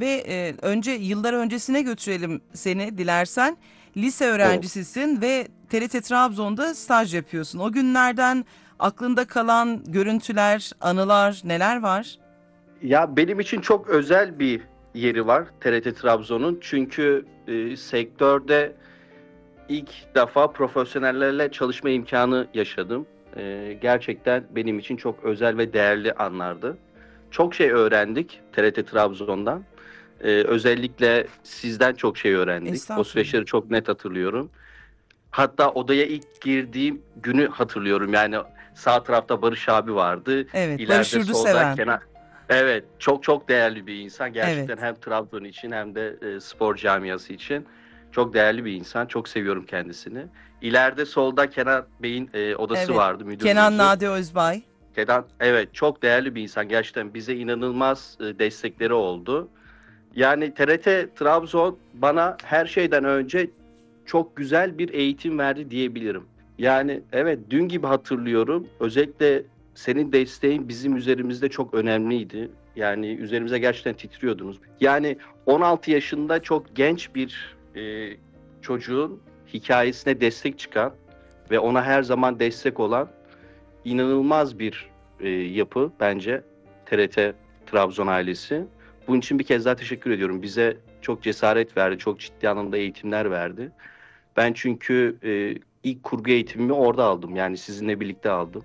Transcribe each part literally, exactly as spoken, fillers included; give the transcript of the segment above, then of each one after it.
Ve e, önce yıllar öncesine götürelim seni dilersen. Lise Evet. öğrencisisin ve T R T Trabzon'da staj yapıyorsun. O günlerden aklında kalan görüntüler, anılar neler var? Ya benim için çok özel bir yeri var T R T Trabzon'un. Çünkü e, sektörde ilk defa profesyonellerle çalışma imkanı yaşadım. E, gerçekten benim için çok özel ve değerli anlardı. Çok şey öğrendik T R T Trabzon'dan. E, özellikle sizden çok şey öğrendik. O Estağfurullah. süreçleri çok net hatırlıyorum. Hatta odaya ilk girdiğim günü hatırlıyorum. Yani sağ tarafta Barış abi vardı. Evet, Barış İleride solda Yurduseven. Kenan. Evet, çok çok değerli bir insan. Evet, Gerçekten hem Trabzon için hem de e, spor camiası için çok değerli bir insan. Çok seviyorum kendisini. İleride solda Kenan Bey'in e, odası evet. vardı, Kenan müdürümüzdü. Nadi Özbay. Kenan, evet, çok değerli bir insan. Gerçekten bize inanılmaz e, destekleri oldu. Yani T R T Trabzon bana her şeyden önce çok güzel bir eğitim verdi diyebilirim. Yani evet, dün gibi hatırlıyorum. Özellikle senin desteğin bizim üzerimizde çok önemliydi. Yani üzerimize gerçekten titriyordunuz. Yani on altı yaşında çok genç bir e, çocuğun hikayesine destek çıkan ve ona her zaman destek olan inanılmaz bir e, yapı bence T R T Trabzon ailesi. Bunun için bir kez daha teşekkür ediyorum. Bize çok cesaret verdi, çok ciddi anlamda eğitimler verdi. Ben çünkü e, ilk kurgu eğitimimi orada aldım. Yani sizinle birlikte aldım.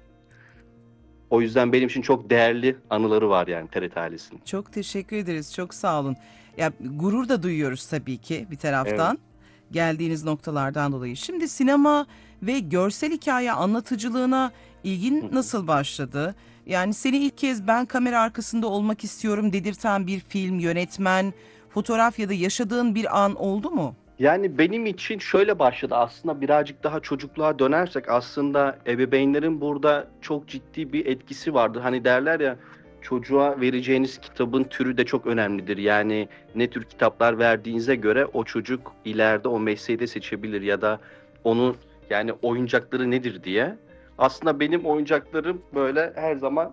O yüzden benim için çok değerli anıları var yani T R T ailesinin. Çok teşekkür ederiz. Çok sağ olun. Ya gurur da duyuyoruz tabii ki bir Evet. taraftan geldiğiniz noktalardan dolayı. Şimdi sinema ve görsel hikaye anlatıcılığına ilgin nasıl başladı? Yani seni ilk kez ben kamera arkasında olmak istiyorum dedirten bir film, yönetmen, fotoğraf ya da yaşadığın bir an oldu mu? Yani benim için şöyle başladı aslında, birazcık daha çocukluğa dönersek aslında ebeveynlerin burada çok ciddi bir etkisi vardır. Hani derler ya, çocuğa vereceğiniz kitabın türü de çok önemlidir. Yani ne tür kitaplar verdiğinize göre o çocuk ileride o mesleği de seçebilir ya da onun yani oyuncakları nedir diye. Aslında benim oyuncaklarım böyle her zaman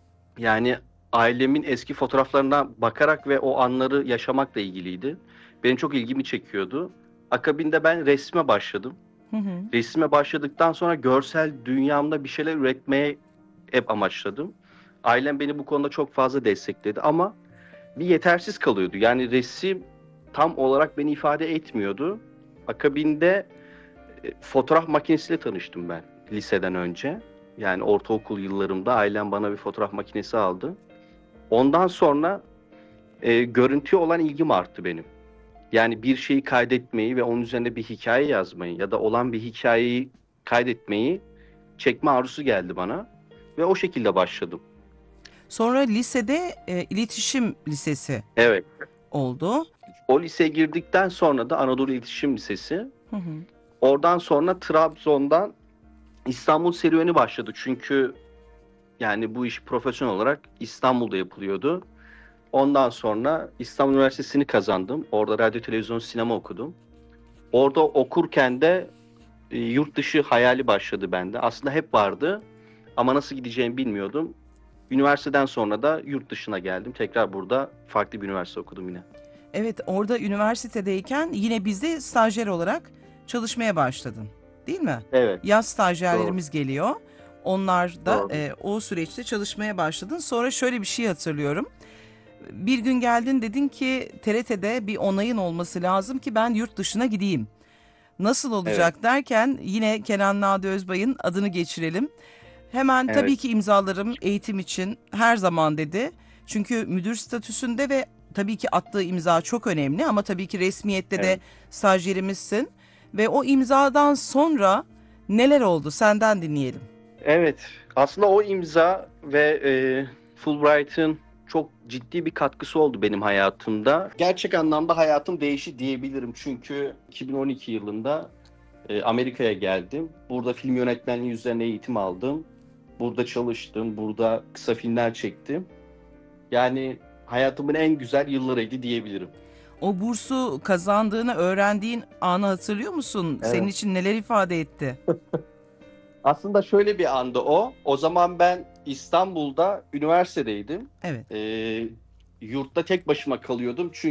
yani ailemin eski fotoğraflarına bakarak ve o anları yaşamakla ilgiliydi. Benim çok ilgimi çekiyordu. Akabinde ben resme başladım. Hı hı. Resime başladıktan sonra görsel dünyamda bir şeyler üretmeye hep amaçladım. Ailem beni bu konuda çok fazla destekledi ama bir yetersiz kalıyordu. Yani resim tam olarak beni ifade etmiyordu. Akabinde e, fotoğraf makinesiyle tanıştım ben liseden önce. Yani ortaokul yıllarımda ailem bana bir fotoğraf makinesi aldı. Ondan sonra e, görüntüye olan ilgim arttı benim. Yani bir şeyi kaydetmeyi ve onun üzerine bir hikaye yazmayı ya da olan bir hikayeyi kaydetmeyi çekme arzusu geldi bana. Ve o şekilde başladım. Sonra lisede e, iletişim lisesi Evet. oldu. O liseye girdikten sonra da Anadolu İletişim Lisesi. Hı hı. Oradan sonra Trabzon'dan İstanbul serüveni başladı. Çünkü yani bu iş profesyonel olarak İstanbul'da yapılıyordu. Ondan sonra İstanbul Üniversitesi'ni kazandım. Orada radyo, televizyon, sinema okudum. Orada okurken de e, yurt dışı hayali başladı bende. Aslında hep vardı ama nasıl gideceğimi bilmiyordum. Üniversiteden sonra da yurt dışına geldim. Tekrar burada farklı bir üniversite okudum yine. Evet, orada üniversitedeyken yine bizde stajyer olarak çalışmaya başladın, değil mi? Evet, Yaz doğru, stajyerlerimiz geliyor. Onlar da doğru. e, o süreçte çalışmaya başladın. Sonra şöyle bir şey hatırlıyorum. Bir gün geldin dedin ki T R T'de bir onayın olması lazım ki ben yurt dışına gideyim. Nasıl Evet, olacak derken yine Kenan Nadi Özbay'ın adını geçirelim. Hemen evet, tabii ki imzalarım eğitim için her zaman dedi. Çünkü müdür statüsünde ve tabii ki attığı imza çok önemli ama tabii ki resmiyette de evet. stajyerimizsin. Ve o imzadan sonra neler oldu senden dinleyelim. Evet, aslında o imza ve e, Fulbright'ın çok ciddi bir katkısı oldu benim hayatımda. Gerçek anlamda hayatım değişti diyebilirim. Çünkü iki bin on iki yılında e, Amerika'ya geldim. Burada film yönetmenliği üzerine eğitim aldım. Burada çalıştım, burada kısa filmler çektim. Yani hayatımın en güzel yıllarıydı diyebilirim. O bursu kazandığını öğrendiğin anı hatırlıyor musun? Senin Evet. için neler ifade etti? Aslında şöyle bir andı o. O zaman ben İstanbul'da üniversitedeydim. Evet. Ee, Yurtta tek başıma kalıyordum. Çünkü